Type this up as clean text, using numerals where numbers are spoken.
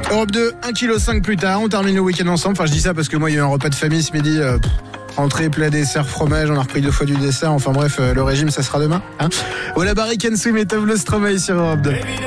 Europe 2, 1,5 kg plus tard, on termine le week-end ensemble. Enfin, je dis ça parce que moi, il y a eu un repas de famille ce midi. Entrée, plat, dessert, fromage, on a repris 2 fois du dessert. Enfin bref, le régime, ça sera demain. Voilà, Barry Ken Swim et Tove le Stromae sur Europe 2.